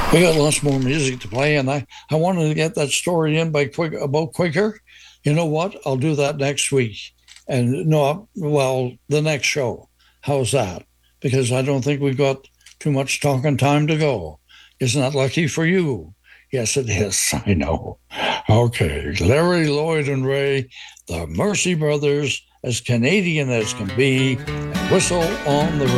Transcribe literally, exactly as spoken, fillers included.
We got lots more music to play, and I, I wanted to get that story in by quick about quicker. You know what? I'll do that next week, and no, well, the next show. How's that? Because I don't think we've got too much talking time to go. Isn't that lucky for you? Yes, it is. I know. Okay, Larry Lloyd and Ray, the Mercy Brothers, as Canadian as can be, and Whistle on the